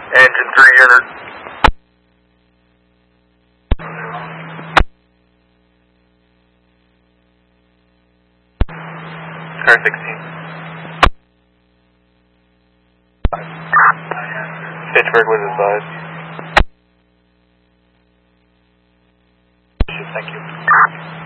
Engine 3 unit. Car 16. Fitchburg was advised.